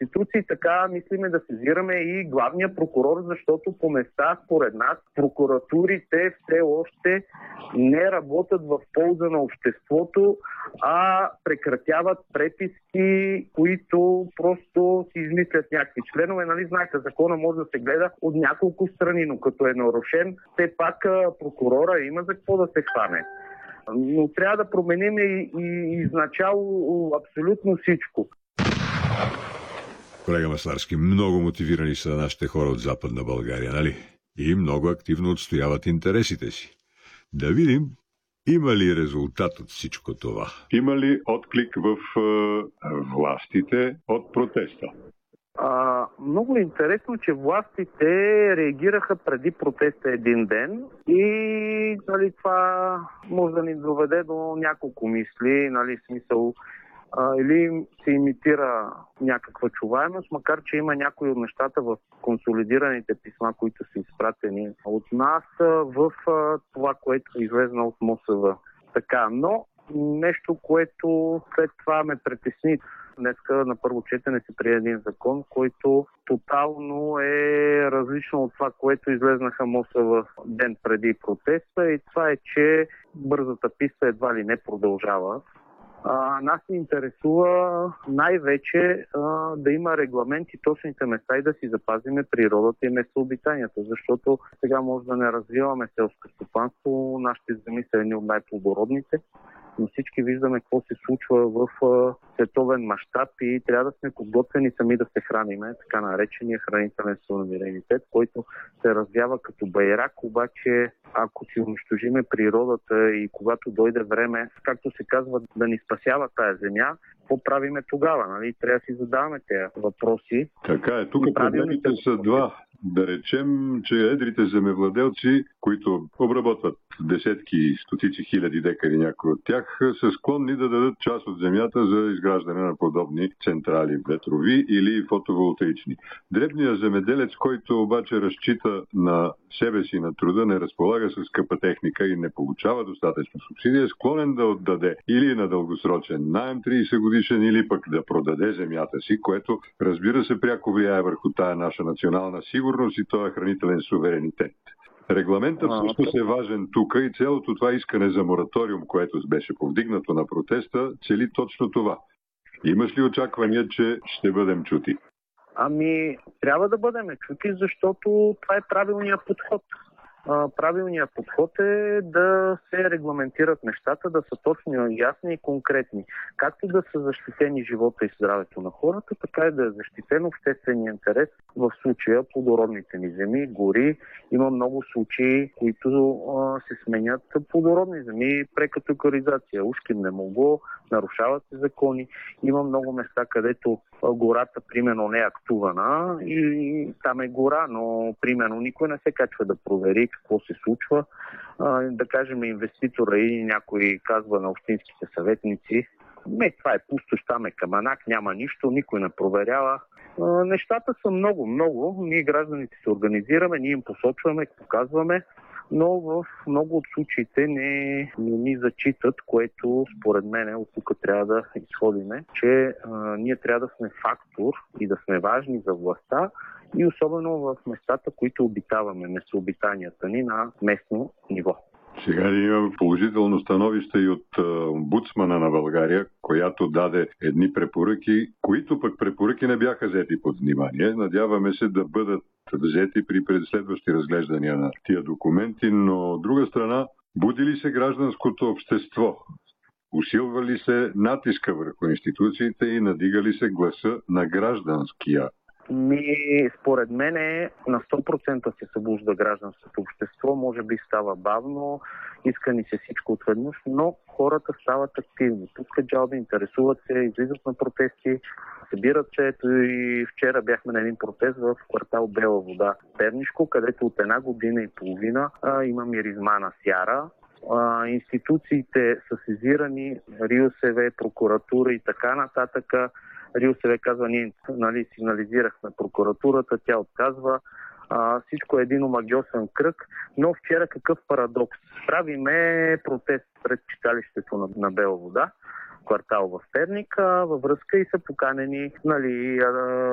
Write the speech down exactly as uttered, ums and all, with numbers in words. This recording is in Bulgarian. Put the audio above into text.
институции, така мислиме да сезираме и главния прокурор, защото по места, според нас, прокуратурите все още не работят в полза на обществото, а прекратяват преписки, които просто си измислят някакви членове. Нали, знаете, закона може да се гледа от няколко страни, но като е нарушен, все пак прокурора има за какво да се хване. Но трябва да променим и, и изначало абсолютно всичко. Колега Масларски, много мотивирани са нашите хора от Западна България, нали? И много активно отстояват интересите си. Да видим, има ли резултат от всичко това? Има ли отклик в е, властите от протеста? А, много интересно, че властите реагираха преди протеста един ден и нали, това може да ни доведе до няколко мисли, нали, смисъл а, или се имитира някаква чуваемост, макар че има някои от нещата в консолидираните писма, които са изпратени от нас в а, това, което е излезна от МОСВ. Така, но нещо, което след това ме притесни. Днеска на първо четене се прие един закон, който тотално е различно от това, което излезнаха МОСВ ден преди протеста, и това е, че бързата писта едва ли не продължава. А, нас ни интересува най-вече а, да има регламенти точните места и да си запазиме природата и местообитанията, защото сега може да не развиваме селско стопанство, нашите земи са едни от най-плодородните, но всички виждаме какво се случва в а, световен мащаб и трябва да сме подготвени сами да се храниме, така наречения хранителен суверенитет, който се развява като байрак, обаче ако си унищожиме природата и когато дойде време, както се казва, да ни спасява тая земя, какво правиме тогава? Нали? Трябва да си задаваме тези въпроси. Така е, тук проблемите са два. Да речем, че едрите земевладелци, които обработват десетки и стотици хиляди декари, някои от тях, са склонни да дадат част от земята за изграждане на подобни централи, ветрови или фотоволтаични. Дребният земеделец, който обаче разчита на себе си, на труда, не разполага с скъпа техника и не получава достатъчно субсидия, е склонен да отдаде или на дългосрочен наем тридесет годишен, или пък да продаде земята си, което разбира се пряко влияе върху тая наша национална сигурност и този хранителен суверенитет. Регламентът всъщност е важен тук и цялото това искане за мораториум, което беше повдигнато на протеста, цели точно това. Имаш ли очаквания, че ще бъдем чути? Ами, трябва да бъдем чути, защото това е правилният подход. Правилният подход е да се регламентират нещата, да са точни, ясни и конкретни. Както да са защитени живота и здравето на хората, така и да е защитен обществения интерес. В случая плодородните ни земи, гори. Има много случаи, които а, се сменят плодородни земи, прекатегоризация. Ушким не могло, нарушават се закони. Има много места, където гората, примерно, не е актувана и там е гора, но, примерно, никой не се качва да провери какво се случва. А, да кажем, инвеститора и някой казва на общинските съветници: не, това е пустош, там е каманак, няма нищо, никой не проверява. А, нещата са много, много. Ние гражданите се организираме, ние им посочваме, показваме, но в много от случаите не, не ни зачитат, което според мен от тук трябва да изходиме, че а, ние трябва да сме фактор и да сме важни за властта, и особено в местата, които обитаваме, местообитанията ни на местно ниво. Сега имам положително становище и от омбудсмана на България, която даде едни препоръки, които пък препоръки не бяха взети под внимание. Надяваме се да бъдат взети при следващи разглеждания на тия документи, но от друга страна, буди ли се гражданското общество? Усилва ли се натиска върху институциите и надига ли се гласа на гражданския? Ми, според мен е, на сто процента се събужда гражданското общество, може би става бавно, иска ни се всичко отведнъж, но хората стават активни. Пускат жалби, интересуват се, излизат на протести, събират се. Ето и вчера бяхме на един протест в квартал Бела вода, Пернишко, където от една година и половина а, има миризма на сяра. А, институциите са сезирани, РИОСВ, прокуратура и така нататък. РИОСВ казва: ние, нали, сигнализирахме прокуратурата, тя отказва. А, всичко е един омагьосан кръг, но вчера какъв парадокс. Правиме протест пред читалището на, на Бела вода, квартал в Перник, във връзка и са поканени, нали,